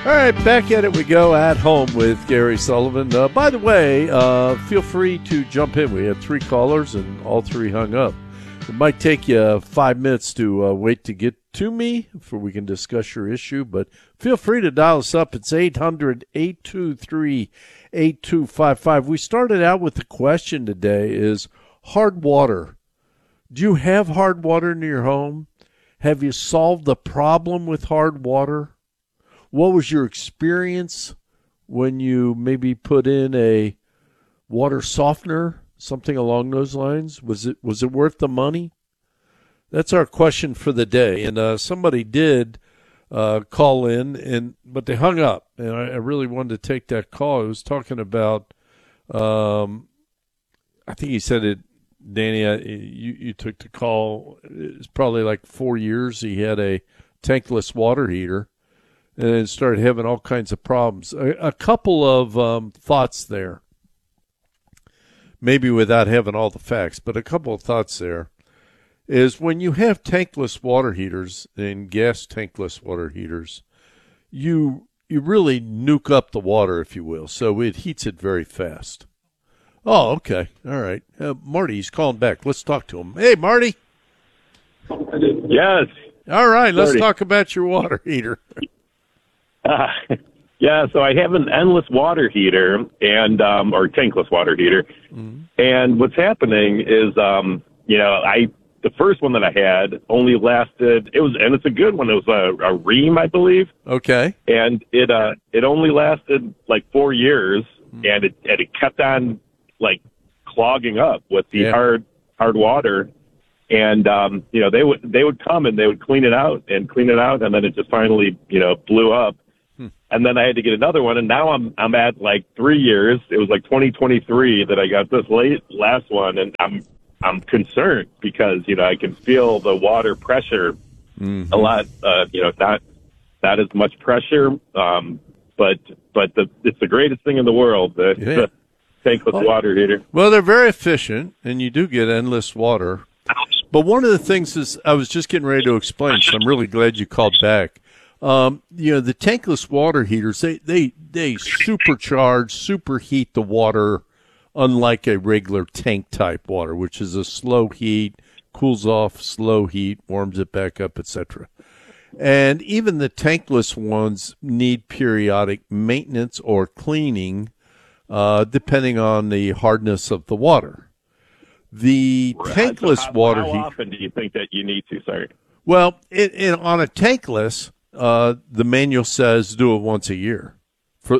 All right, back at it we go at home with Gary Sullivan. By the way, feel free to jump in. We had 3 callers and all 3 hung up. It might take you 5 minutes to wait to get to me before we can discuss your issue, but feel free to dial us up. It's 800-823-8255. We started out with the question today is hard water. Do you have hard water in your home? Have you solved the problem with hard water? What was your experience when you maybe put in a water softener, something along those lines? Was it worth the money? That's our question for the day. And somebody did call in, but they hung up, and I really wanted to take that call. I was talking about, I think he said it, Danny, you took the call. It's probably like 4 years. He had a tankless water heater and then started having all kinds of problems. A couple of thoughts there, maybe without having all the facts, but a couple of thoughts there is when you have tankless water heaters and gas tankless water heaters, you really nuke up the water, if you will, so it heats it very fast. Oh, okay. All right. Marty, he's calling back. Let's talk to him. Hey, Marty. Yes. All right. Let's Marty. talk about your water heater. Yeah, so I have an endless water heater and or tankless water heater. Mm-hmm. And what's happening is the first one that I had only lasted and it's a good one. It was a Ream, I believe. Okay. And it only lasted like 4 years, and it kept on like clogging up with the hard water. And they would come and they would clean it out, and then it just finally blew up. And then I had to get another one, and now I'm at like 3 years. It was like 2023 that I got this last one, and I'm concerned because I can feel the water pressure a lot. Not as much pressure, but it's the greatest thing in the world. The tankless water heater. Well, they're very efficient, and you do get endless water. But one of the things is I was just getting ready to explain, so I'm really glad you called back. The tankless water heaters, they superheat the water, unlike a regular tank type water, which is a slow heat, cools off, slow heat, warms it back up, etc. And even the tankless ones need periodic maintenance or cleaning, depending on the hardness of the water. The tankless water heater. How often do you think that you need to? Sorry. Well, on a tankless, the manual says do it once a year. For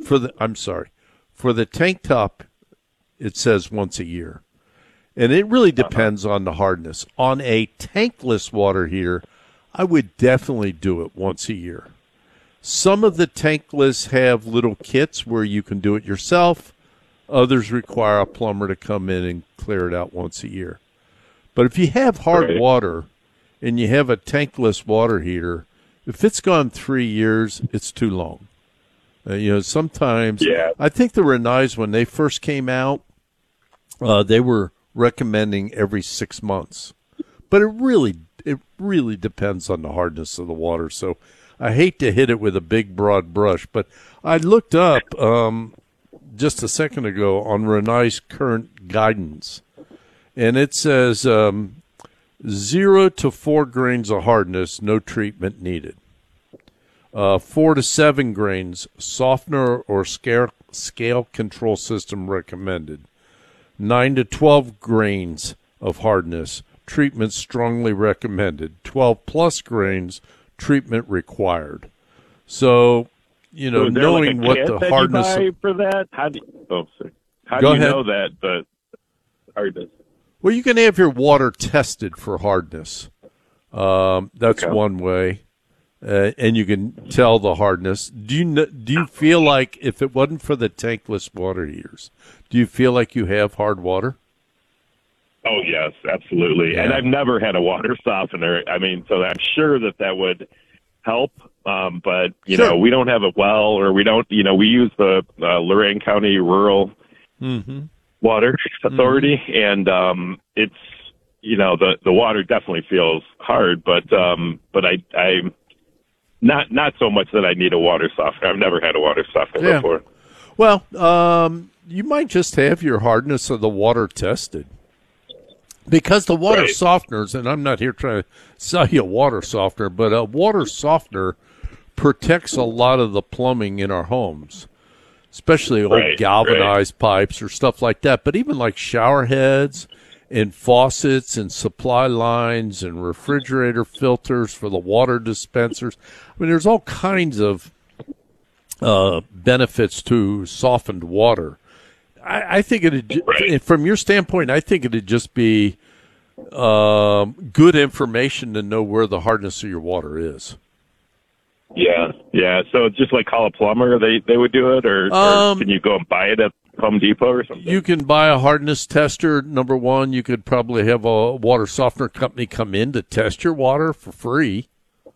the tank top, it says once a year, and it really depends on the hardness. On a tankless water heater, I would definitely do it once a year. Some of the tankless have little kits where you can do it yourself. Others require a plumber to come in and clear it out once a year. But if you have hard water and you have a tankless water heater, if it's gone 3 years, it's too long. Sometimes I think the Rinnais, when they first came out, they were recommending every 6 months. But it really depends on the hardness of the water. So I hate to hit it with a big, broad brush, but I looked up just a second ago on Rinnai's current guidance, and it says 0 to 4 grains of hardness, no treatment needed. 4 to 7 grains, softener or scale control system recommended. 9 to 12 grains of hardness, treatment strongly recommended. 12 plus grains, treatment required. So, knowing like what the hardness you buy for that, how do you know that the hardness? Well, you can have your water tested for hardness. That's one way, and you can tell the hardness. Do you feel like if it wasn't for the tankless water heaters, do you feel like you have hard water? Oh yes, absolutely. Yeah. And I've never had a water softener. I mean, so I'm sure that would help. But we don't have a well, or we don't. We use the Lorain County Rural Water Authority, and it's the water definitely feels hard. But I'm not so much that I need a water softener. I've never had a water softener before. Well, you might just have your hardness of the water tested. Because the water softeners, and I'm not here trying to sell you a water softener, but a water softener protects a lot of the plumbing in our homes, especially old galvanized pipes or stuff like that. But even like shower heads and faucets and supply lines and refrigerator filters for the water dispensers. I mean, there's all kinds of benefits to softened water. I think from your standpoint, I think it'd just be good information to know where the hardness of your water is. Yeah. So just like call a plumber, they would do it, or can you go and buy it at Home Depot or something? You can buy a hardness tester. Number one, you could probably have a water softener company come in to test your water for free.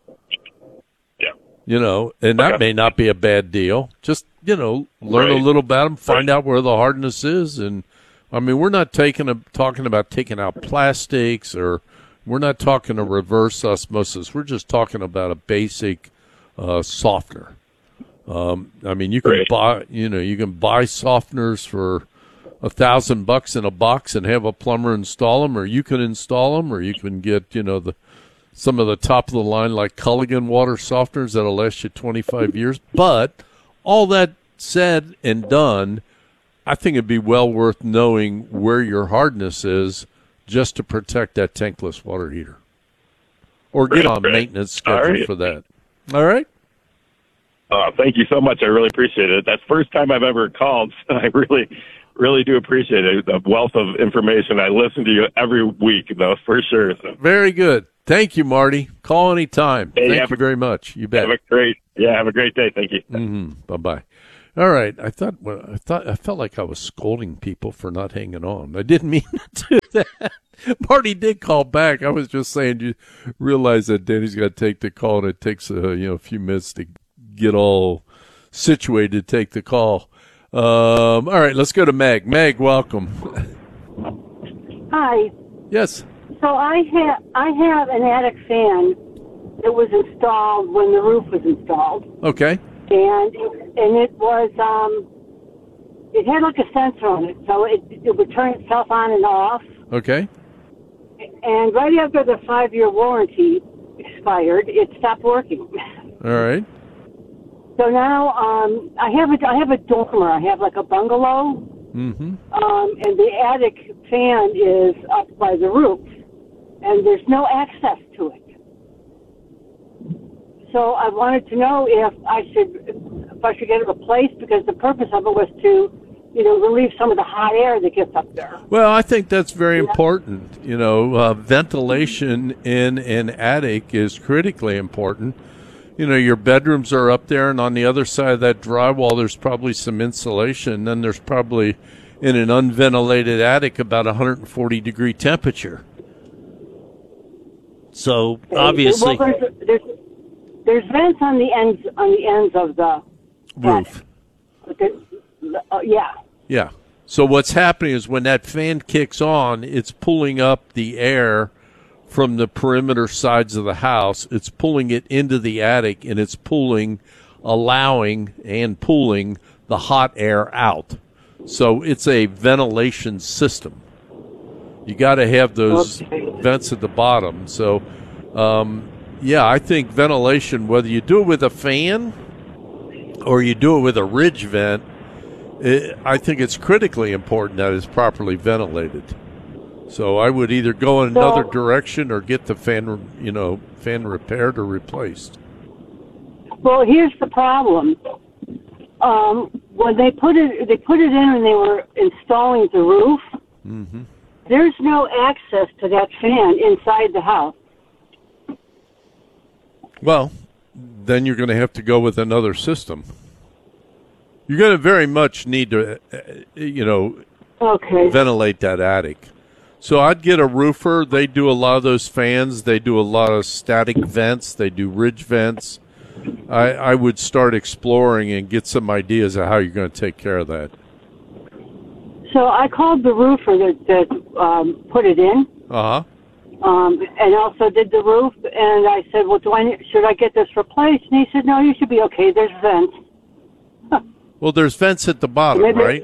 Yeah. And that may not be a bad deal. Just learn a little about them, find out where the hardness is. And, I mean, we're not talking about taking out plastics, or we're not talking a reverse osmosis. We're just talking about a basic softener. I mean, you can buy softeners for $1,000 in a box and have a plumber install them, or you can install them, or you can get, some of the top of the line like Culligan water softeners that'll last you 25 years. But all that said and done, I think it'd be well worth knowing where your hardness is just to protect that tankless water heater. Or get on maintenance schedule for that. All right? Thank you so much. I really appreciate it. That's the first time I've ever called. So I really do appreciate it. The wealth of information. I listen to you every week, though, for sure. So. Very good. Thank you, Marty. Call anytime. Hey, Thank you very much. You bet. Have a great day. Thank you. Mm-hmm. Bye-bye. All right. I felt like I was scolding people for not hanging on. I didn't mean to do that. Marty did call back. I was just saying, you realize that Danny's got to take the call, and it takes a few minutes to get all situated to take the call. All right, let's go to Meg. Meg, welcome. Hi. Yes. So I have an attic fan that was installed when the roof was installed. Okay. And it was it had like a sensor on it, so it would turn itself on and off. Okay. And right after the 5-year warranty expired, it stopped working. All right. So now I have a dormer. I have like a bungalow. Mm-hmm. And the attic fan is up by the roof, and there's no access to it. So I wanted to know if I should get it replaced, because the purpose of it was to, relieve some of the hot air that gets up there. Well, I think that's very important. Ventilation in an attic is critically important. Your bedrooms are up there, and on the other side of that drywall, there's probably some insulation. Then there's probably, in an unventilated attic, about 140-degree temperature. So obviously, there's vents on the ends of the roof. Yeah. Yeah. So what's happening is when that fan kicks on, it's pulling up the air from the perimeter sides of the house. It's pulling it into the attic, and it's allowing and pulling the hot air out. So it's a ventilation system. You got to have those vents at the bottom. So, I think ventilation, whether you do it with a fan or you do it with a ridge vent, I think it's critically important that it's properly ventilated. So I would either go in another direction or get the fan repaired or replaced. Well, here's the problem. When they put it in and they were installing the roof, mm-hmm. There's no access to that fan inside the house. Well, then you're going to have to go with another system. You're going to very much need to, ventilate that attic. So I'd get a roofer. They do a lot of those fans. They do a lot of static vents. They do ridge vents. I would start exploring and get some ideas of how you're going to take care of that. So I called the roofer that put it in. Uh-huh. and also did the roof. And I said, well, should I get this replaced? And he said, no, you should be okay. There's vents. Well, there's vents at the bottom, right?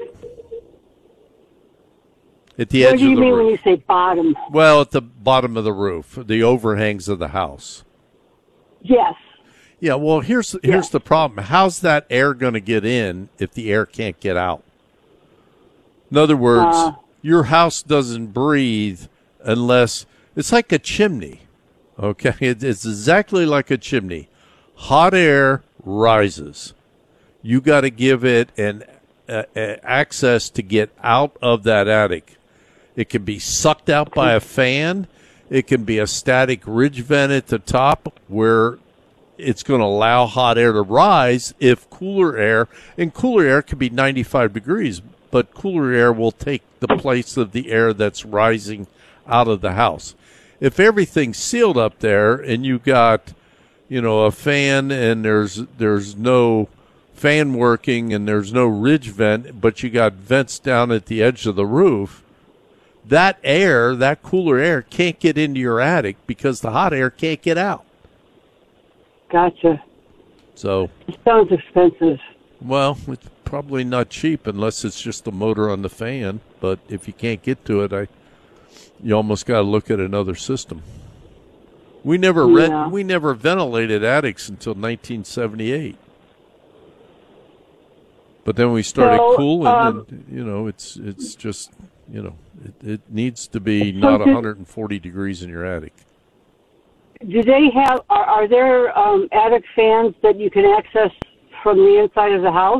At the edge of the roof. What do you mean when you say bottom? Well, at the bottom of the roof, the overhangs of the house. Yes. Yeah, well, here's the problem. How's that air going to get in if the air can't get out? In other words, your house doesn't breathe unless it's like a chimney. Okay, it's exactly like a chimney. Hot air rises. You got to give it an access to get out of that attic. It can be sucked out by a fan. It can be a static ridge vent at the top where it's going to allow hot air to rise if cooler air, and cooler air can be 95 degrees, but cooler air will take the place of the air that's rising out of the house. If everything's sealed up there and you got, a fan and there's no fan working and there's no ridge vent, but you got vents down at the edge of the roof, that air, that cooler air, can't get into your attic because the hot air can't get out. Gotcha. So it sounds expensive. Well, it's probably not cheap unless it's just the motor on the fan. But if you can't get to it, you almost got to look at another system. We never ventilated attics until 1978. But then we started cooling, and it's just it needs to be not 140 degrees in your attic. Do they have? Are there attic fans that you can access from the inside of the house?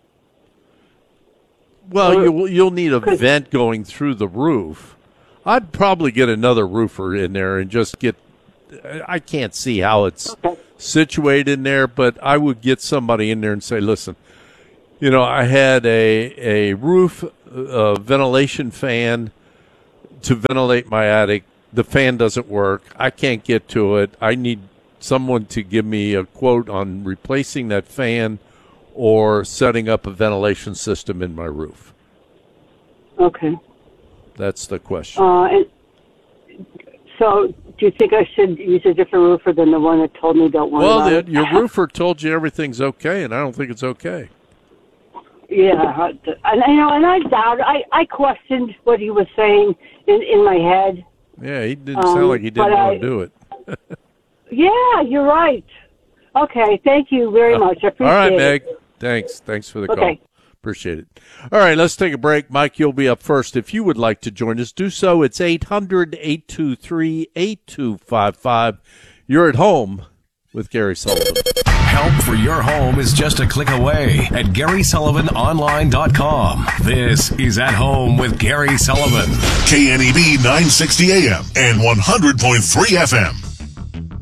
Well, you'll need a vent going through the roof. I'd probably get another roofer in there and just get. I can't see how it's situated in there, but I would get somebody in there and say, "Listen, I had a roof ventilation fan to ventilate my attic. The fan doesn't work. I can't get to it. I need someone to give me a quote on replacing that fan or setting up a ventilation system in my roof." Okay. That's the question. So do you think I should use a different roofer than the one that told me don't want to? Well, your roofer told you everything's okay, and I don't think it's okay. Yeah, and I doubt. I questioned what he was saying in my head. Yeah, he didn't sound like he didn't want to do it. Yeah, you're right. Okay, thank you very much. I appreciate it. All right, Meg. Thanks for the call. Appreciate it. All right, let's take a break. Mike, you'll be up first. If you would like to join us, do so. It's 800-823-8255. You're at home with Gary Sullivan. Help for your home is just a click away at GarySullivanOnline.com. This is At Home with Gary Sullivan. KNEB 960 AM and 100.3 FM.